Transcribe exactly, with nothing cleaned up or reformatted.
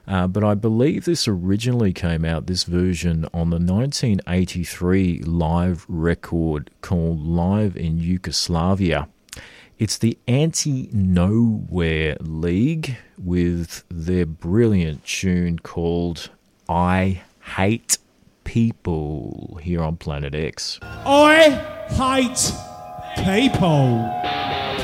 Uh, but I believe this originally came out, this version, on the nineteen eighty-three live record called Live in Yugoslavia. It's the Anti-Nowhere League with their brilliant tune called I Hate People here on Planet X. I hate people.